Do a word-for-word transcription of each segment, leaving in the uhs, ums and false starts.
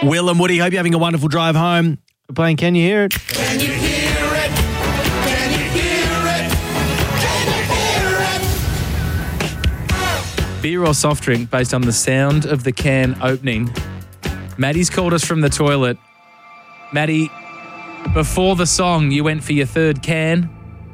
Will and Woody, hope you're having a wonderful drive home. We're playing Can You Hear It? Can you hear it? Can you hear it? Can you hear it? Beer or soft drink based on the sound of the can opening. Maddie's called us from the toilet. Maddie, before the song, you went for your third can.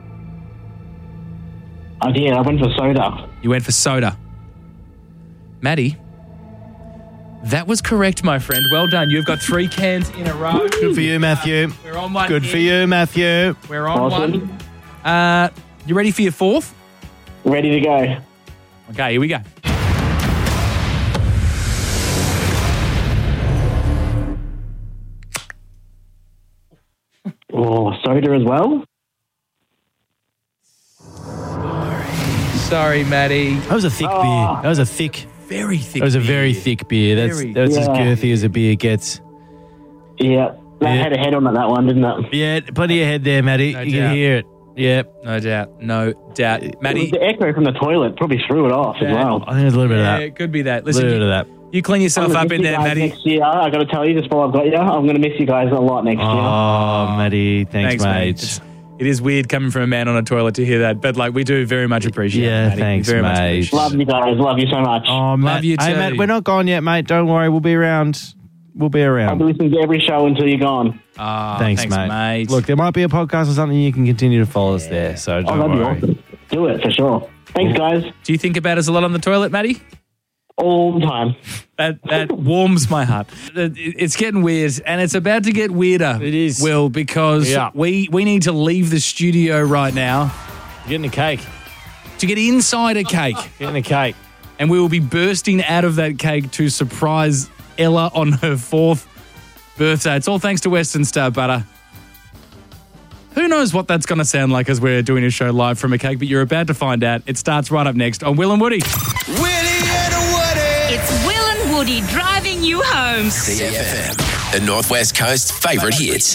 I did. I went for soda. You went for soda. Maddie, that was correct, my friend. Well done. You've got three cans in a row. Good for you, Matthew. Uh, we're on one. Good here. for you, Matthew. We're on Awesome. one. Uh, you ready for your fourth? Ready to go. Okay, here we go. Oh, soda as well? Sorry, Maddie. That was a thick Oh. beer. That was a thick, Very thick. that was a very beer. thick beer. That's Very- that's as Yeah. girthy as a beer gets. Yeah. That Yeah. had a head on it, that one, didn't it? Yeah, plenty of head there, Matty. No you doubt. can hear it. Yep. No doubt. No doubt. It was Maddie. the echo from the toilet probably threw it off as Yeah. well. I think there's a little bit Yeah, of that. it could be that. A Listen, little bit you, of that. you clean yourself I'm gonna up miss in you there, guys Maddie. Next year, I got to tell you, just while I've got you, I'm going to miss you guys a lot next year. Oh, Matty. Thanks, Maddie. mate. It's- It is weird coming from a man on a toilet to hear that, but like we do very much appreciate Yeah, it. Maddie. We thanks, very much mate. appreciate Love you guys. Love you so much. Oh, Matt. you Hey, too. Matt, we're not gone yet, mate. Don't worry. We'll be around. We'll be I'll around. be listening to every show until you're gone. Ah, thanks, thanks, mate. mate. Look, there might be a podcast or something you can continue to follow us there, so Oh, don't that'd be worry. awesome. Do it, for sure. Thanks, guys. do you think about us a lot on the toilet, Maddie? All the time. That that warms my heart. It- It's getting weird, and it's about to get weirder. It is. Will, because Yeah. we we need to leave the studio right now Getting a cake. to get inside a cake, Getting a cake. and we will be bursting out of that cake to surprise Ella on her fourth birthday. It's all thanks to Western Star Butter. Who knows what that's going to sound like as we're doing a show live from a cake, but you're about to find out. It starts right up next on Will and Woody. Willie and Woody. It's Will and Woody driving you home. C F M, the Northwest Coast favourite hits.